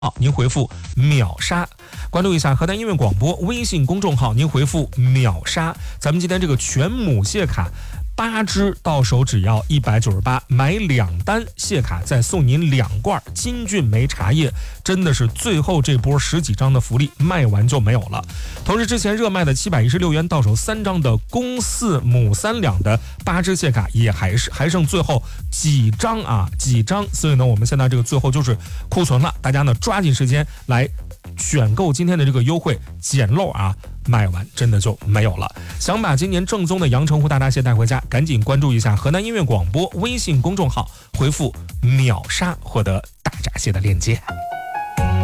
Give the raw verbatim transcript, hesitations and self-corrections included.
好，您回复秒杀，关注一下河南音乐广播微信公众号，您回复秒杀，咱们今天这个全母蟹卡八只到手只要一百九十八，买两单蟹卡再送您两罐金骏眉茶叶，真的是最后这波十几张的福利卖完就没有了。同时之前热卖的七百一十六元到手三张的公四母三两的八只蟹卡也还是还剩最后几张啊几张，所以呢我们现在这个最后就是库存了，大家呢抓紧时间来选购今天的这个优惠，捡漏啊，卖完真的就没有了。想把今年正宗的阳澄湖大闸蟹带回家，赶紧关注一下河南音乐广播微信公众号，回复秒杀获得大闸蟹的链接。